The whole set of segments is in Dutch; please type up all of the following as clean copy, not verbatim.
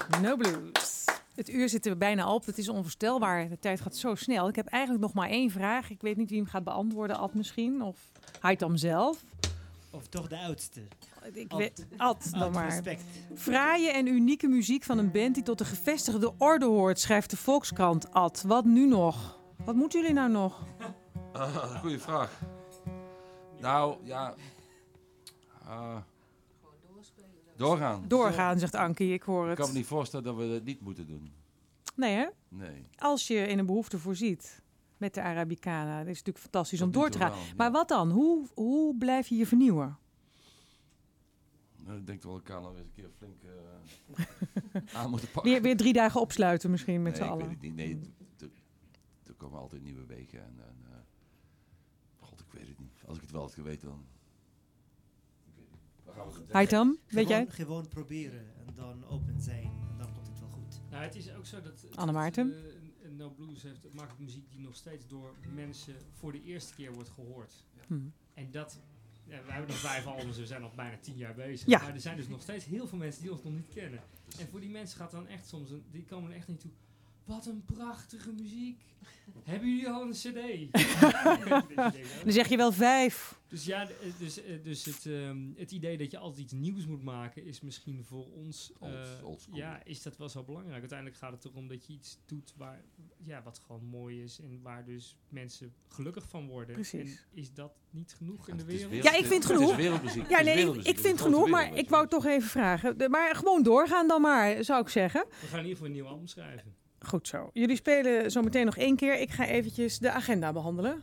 No Blues. Het uur zit er bijna op. Het is onvoorstelbaar. De tijd gaat zo snel. Ik heb eigenlijk nog maar één vraag. Ik weet niet wie hem gaat beantwoorden. Ad misschien. Of Haitham zelf. Of toch de oudste. Ad dan maar. Respect. Fraaie en unieke muziek van een band die tot de gevestigde orde hoort, schrijft de Volkskrant. Ad, wat nu nog? Wat moeten jullie nou nog? Goeie vraag. Nou, ja... doorgaan. Doorgaan, zegt Ankie. Ik hoor Ik kan me het. niet voorstellen dat we dat niet moeten doen. Nee, hè? Nee. Als je in een behoefte voorziet met de Arabicana. Dat is natuurlijk fantastisch om Tot nu door te toe gaan. wel, ja. Maar wat dan? Hoe blijf je je vernieuwen? Nou, ik denk dat we elkaar nog eens een keer flink aan moeten pakken. Weer 3 dagen opsluiten misschien met Nee, z'n ik allen. weet het niet. Nee, er komen altijd nieuwe wegen. God, ik weet het niet. Als ik het wel had geweten, dan... Ik weet niet. Waar gaan we het Haitham, weet jij? Gewoon proberen en dan open zijn. En dan komt het wel goed. Nou, het is ook zo dat Anne Maarten? No Blues maakt muziek die nog steeds door mensen voor de eerste keer wordt gehoord. En dat... Ja, we hebben nog 5 albums, we zijn nog bijna 10 jaar bezig. Ja. Maar er zijn dus nog steeds heel veel mensen die ons nog niet kennen. En voor die mensen gaat dan echt soms, die komen er echt niet toe. Wat een prachtige muziek. Hebben jullie al een cd? Dan zeg je wel 5. Dus ja, dus het idee dat je altijd iets nieuws moet maken is misschien voor ons... Old school. ja, is dat wel zo belangrijk. Uiteindelijk gaat het erom dat je iets doet wat gewoon mooi is en waar dus mensen gelukkig van worden. Precies. En is dat niet genoeg in de Het is wereld? Ja, ik vind het genoeg. is wereldmuziek. Ja, Het is nee, wereldmuziek. ik Het is vind een grote genoeg, maar wereld, ik wou toch even vragen. Maar gewoon doorgaan dan maar, zou ik zeggen. We gaan in ieder geval een nieuw album schrijven. Goed zo. Jullie spelen zo meteen nog 1 keer. Ik ga eventjes de agenda behandelen.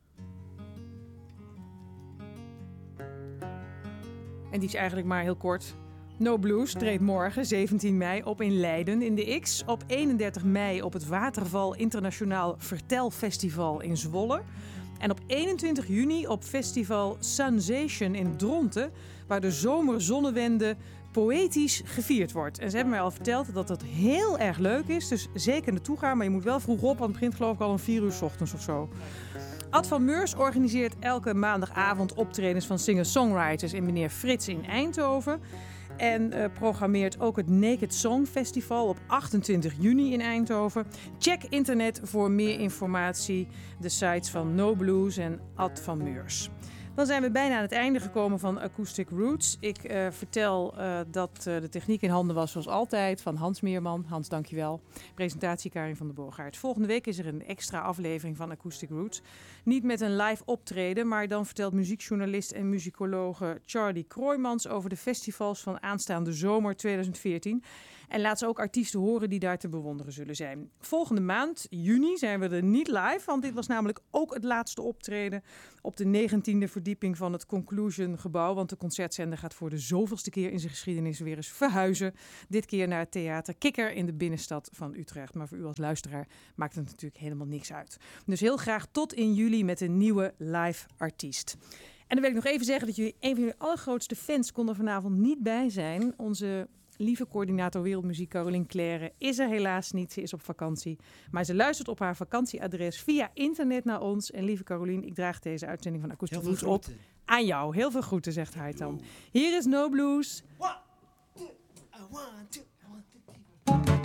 En die is eigenlijk maar heel kort. No Blues treedt morgen, 17 mei, op in Leiden in de X. Op 31 mei op het Waterval Internationaal Vertelfestival in Zwolle. En op 21 juni op festival Sensation in Dronten, waar de zomerzonnewende poëtisch gevierd wordt. En ze hebben mij al verteld dat dat heel erg leuk is. Dus zeker naartoe gaan, maar je moet wel vroeg op, want het begint geloof ik al om 4 uur 's ochtends of zo. Ad van Meurs organiseert elke maandagavond optredens van singer-songwriters in meneer Frits in Eindhoven. En programmeert ook het Naked Song Festival op 28 juni in Eindhoven. Check internet voor meer informatie. De sites van No Blues en Ad van Meurs. Dan zijn we bijna aan het einde gekomen van Acoustic Roots. Ik vertel dat de techniek in handen was zoals altijd van Hans Meerman. Hans, dankjewel. Presentatie Karin van der Boogaard. Volgende week is er een extra aflevering van Acoustic Roots. Niet met een live optreden, maar dan vertelt muziekjournalist en muzikologe Charlie Kroijmans over de festivals van aanstaande zomer 2014. En laat ze ook artiesten horen die daar te bewonderen zullen zijn. Volgende maand, juni, zijn we er niet live. Want dit was namelijk ook het laatste optreden op de 19e verdieping van het Conclusion gebouw. Want de concertzender gaat voor de zoveelste keer in zijn geschiedenis weer eens verhuizen. Dit keer naar het theater Kikker in de binnenstad van Utrecht. Maar voor u als luisteraar maakt het natuurlijk helemaal niks uit. Dus heel graag tot in juli met een nieuwe live artiest. En dan wil ik nog even zeggen dat een van jullie allergrootste fans kon er vanavond niet bij zijn. Onze lieve coördinator Wereldmuziek, Caroline Claire, is er helaas niet. Ze is op vakantie. Maar ze luistert op haar vakantieadres via internet naar ons. En lieve Caroline, ik draag deze uitzending van Acoustic Heel veel Roots op groeten. aan jou. Heel veel groeten, zegt Haitham. Hier is No Blues. One, two, I want to.